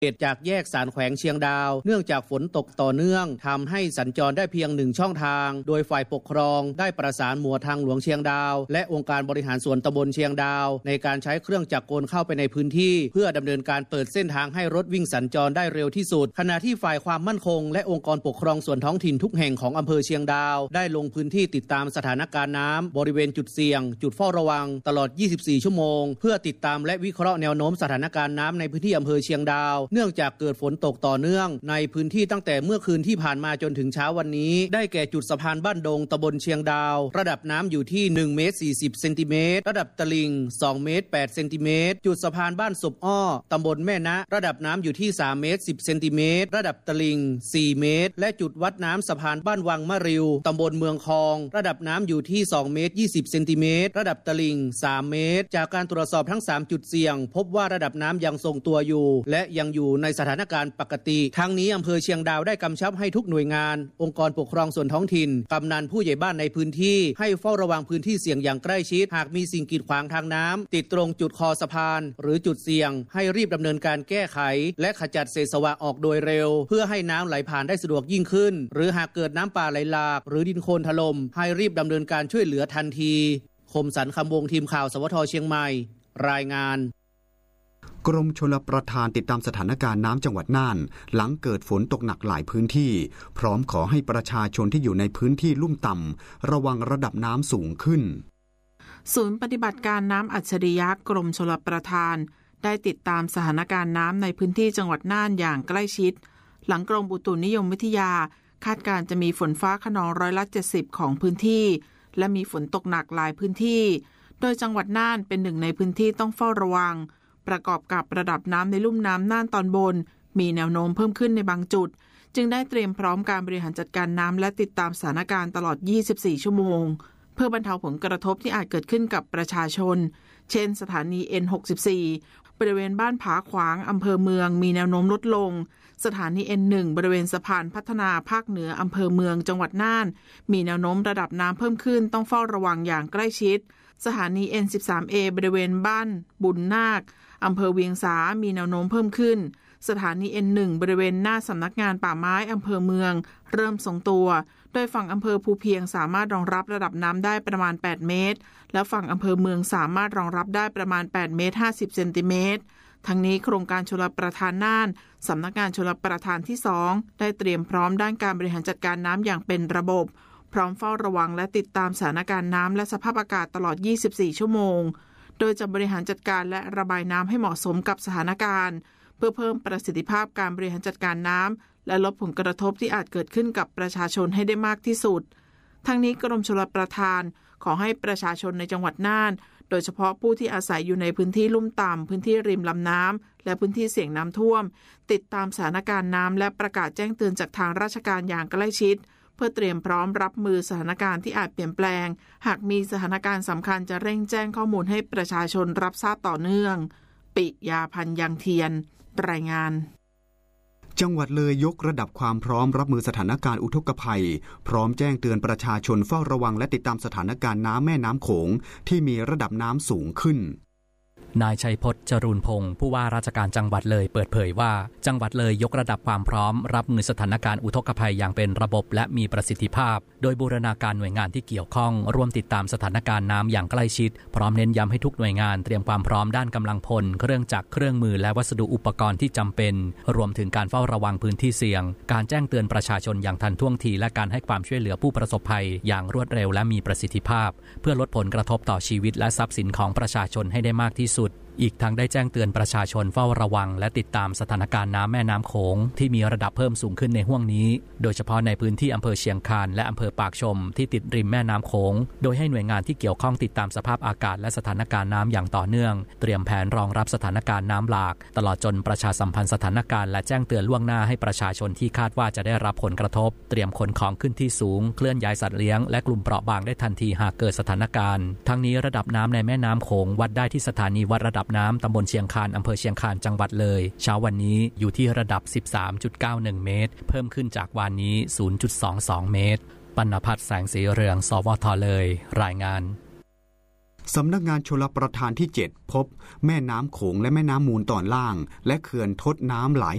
จากแยกสารแขวงเชียงดาวเนื่องจากฝนตกต่อเนื่องทำให้สัญจรได้เพียง1ช่องทางโดยฝ่ายปกครองได้ประสานหมวดทางหลวงเชียงดาวและองค์การบริหารส่วนตำบลเชียงดาวในการใช้เครื่องจักรกลเข้าไปในพื้นที่เพื่อดำเนินการเปิดเส้นทางให้รถวิ่งสัญจรได้เร็วที่สุดขณะที่ฝ่ายความมั่นคงและองค์กรปกครองส่วนท้องถิ่นทุกแห่งของอำเภอเชียงดาวได้ลงพื้นที่ติดตามสถานการณ์น้ำบริเวณจุดเสี่ยงจุดเฝ้าระวังตลอด24ชั่วโมงเพื่อติดตามและวิเคราะห์แนวโน้มสถานการณ์น้ำในพื้นที่อำเภอเชียงดาวเนื่องจากเกิดฝนตกต่อเนื่องในพื้นที่ตั้งแต่เมื่อคืนที่ผ่านมาจนถึงเช้าวันนี้ได้แก่จุดสะพานบ้านดงตำบลเชียงดาวระดับน้ำอยู่ที่1เมตร40เซนติเมตรระดับตลิ่ง2เมตร8เซนติเมตรจุดสะพานบ้านศพอ้อตำบลแม่นะระดับน้ำอยู่ที่3เมตร10เซนติเมตรระดับตลิ่ง4เมตรและจุดวัดน้ำสะพานบ้านวังมะริวตำบลเมืองคองระดับน้ำอยู่ที่2เมตร20เซนติเมตรระดับตลิ่ง3เมตรจากการตรวจสอบทั้ง3จุดเสี่ยงพบว่าระดับน้ำยังทรงตัวอยู่และยังอยู่ในสถานการณ์ปกติทั้งนี้อำเภอเชียงดาวได้กำชับให้ทุกหน่วยงานองค์กรปกครองส่วนท้องถิ่นกำนันผู้ใหญ่บ้านในพื้นที่ให้เฝ้าระวังพื้นที่เสี่ยงอย่างใกล้ชิดหากมีสิ่งกีดขวางทางน้ำติดตรงจุดคอสะพานหรือจุดเสี่ยงให้รีบดำเนินการแก้ไขและขจัดเศษสวะออกโดยเร็วเพื่อให้น้ำไหลผ่านได้สะดวกยิ่งขึ้นหรือหากเกิดน้ำป่าไหลหลากหรือดินโคลนถล่มให้รีบดำเนินการช่วยเหลือทันทีคมสันต์คำวงทีมข่าวสวทเชียงใหม่รายงานกรมชลประทานติดตามสถานการณ์น้ำจังหวัดน่านหลังเกิดฝนตกหนักหลายพื้นที่พร้อมขอให้ประชาชนที่อยู่ในพื้นที่ลุ่มต่ำระวังระดับน้ำสูงขึ้นศูนย์ปฏิบัติการน้ำอัจฉริยะกรมชลประทานได้ติดตามสถานการณ์น้ำในพื้นที่จังหวัดน่านอย่างใกล้ชิดหลังกรมอุตุนิยมวิทยาคาดการณ์จะมีฝนฟ้าคะนอง70%ของพื้นที่และมีฝนตกหนักหลายพื้นที่โดยจังหวัดน่านเป็นหนึ่งในพื้นที่ต้องเฝ้าระวังประกอบกับระดับน้ำในลุ่มน้ำน่านตอนบนมีแนวโน้มเพิ่มขึ้นในบางจุดจึงได้เตรียมพร้อมการบริหารจัดการน้ำและติดตามสถานการณ์ตลอด24ชั่วโมงเพื่อบรรเทาผลกระทบที่อาจเกิดขึ้นกับประชาชนเช่นสถานี N64 บริเวณบ้านผาขวางอำเภอเมืองมีแนวโน้มลดลงสถานี N1 บริเวณสะพานพัฒนาภาคเหนืออำเภอเมืองจังหวัดน่านมีแนวโน้มระดับน้ำเพิ่มขึ้นต้องเฝ้าระวังอย่างใกล้ชิดสถานี N13A บริเวณบ้านบุญนาคอำเภอเวียงสามีแนวโน้มเพิ่มขึ้นสถานี N1 บริเวณหน้าสำนักงานป่าไม้อำเภอเมืองเริ่มทรงตัวโดยฝั่งอำเภอภูเพียงสามารถรองรับระดับน้ำได้ประมาณ8เมตรและฝั่งอำเภอเมืองสามารถรองรับได้ประมาณ8เมตร50เซนติเมตรทั้งนี้โครงการชลประทานน่านสำนักงานชลประทานที่2ได้เตรียมพร้อมด้านการบริหารจัดการน้ำอย่างเป็นระบบพร้อมเฝ้าระวังและติดตามสถานการณ์น้ำและสภาพอากาศตลอด24ชั่วโมงโดยจะบริหารจัดการและระบายน้ำให้เหมาะสมกับสถานการณ์เพื่อเพิ่มประสิทธิภาพการบริหารจัดการน้ำและลดผลกระทบที่อาจเกิดขึ้นกับประชาชนให้ได้มากที่สุดทั้งนี้กรมชลประทานขอให้ประชาชนในจังหวัดน่านโดยเฉพาะผู้ที่อาศัยอยู่ในพื้นที่ลุ่มต่ำพื้นที่ริมลำน้ำและพื้นที่เสี่ยงน้ำท่วมติดตามสถานการณ์น้ำและประกาศแจ้งเตือนจากทางราชการอย่างใกล้ชิดเพื่อเตรียมพร้อมรับมือสถานการณ์ที่อาจเปลี่ยนแปลงหากมีสถานการณ์สำคัญจะเร่งแจ้งข้อมูลให้ประชาชนรับทราบต่อเนื่องปิยาพันธ์ยังเทียนรายงานจังหวัดเลยยกระดับความพร้อมรับมือสถานการณ์อุทกภัยพร้อมแจ้งเตือนประชาชนเฝ้าระวังและติดตามสถานการณ์น้ำแม่น้ำโขงที่มีระดับน้ำสูงขึ้นนายชัยพจน์จรูนพงศ์ผู้ว่าราชการจังหวัดเลยเปิดเผยว่าจังหวัดเลยยกระดับความพร้อมรับมือสถานการณ์อุทกภัยอย่างเป็นระบบและมีประสิทธิภาพโดยบูรณาการหน่วยงานที่เกี่ยวข้องร่วมติดตามสถานการณ์น้ำอย่างใกล้ชิดพร้อมเน้นย้ำให้ทุกหน่วยงานเตรียมความพร้อมด้านกำลังพลเครื่องจักรเครื่องมือและวัสดุอุปกรณ์ที่จำเป็นรวมถึงการเฝ้าระวังพื้นที่เสี่ยงการแจ้งเตือนประชาชนอย่างทันท่วงทีและการให้ความช่วยเหลือผู้ประสบภัยอย่างรวดเร็วและมีประสิทธิภาพเพื่อลดผลกระทบต่อชีวิตและทรัพย์สินของประชาชนให้ได้มากที่สุดอีกทั้งได้แจ้งเตือนประชาชนเฝ้าระวังและติดตามสถานการณ์น้ำแม่น้ำโขงที่มีระดับเพิ่มสูงขึ้นในห้วงนี้โดยเฉพาะในพื้นที่อำเภอเชียงคานและอำเภอปากชมที่ติดริมแม่น้ำโขงโดยให้หน่วยงานที่เกี่ยวข้องติดตามสภาพอากาศและสถานการณ์น้ำอย่างต่อเนื่องเตรียมแผนรองรับสถานการณ์น้ำหลากตลอดจนประชาสัมพันธ์สถานการณ์และแจ้งเตือนล่วงหน้าให้ประชาชนที่คาดว่าจะได้รับผลกระทบเตรียมขนของขึ้นที่สูงเคลื่อนย้ายสัตว์เลี้ยงและกลุ่มเปราะบางได้ทันทีหากเกิดสถานการณ์ทั้งนี้ระดับน้ำในแม่น้ำโขงวัดได้ที่สถานีวัดระดับน้ำตำบลเชียงคานอำเภอเชียงคานจังหวัดเลยเช้าวันนี้อยู่ที่ระดับ 13.91 เมตรเพิ่มขึ้นจากวานนี้ 0.22 เมตรปณภัทรแสงสีเรืองสวทเลยรายงานสำนักงานชลประทานที่ 7 พบแม่น้ำโขงและแม่น้ำมูลตอนล่างและเขื่อนทดน้ำหลาย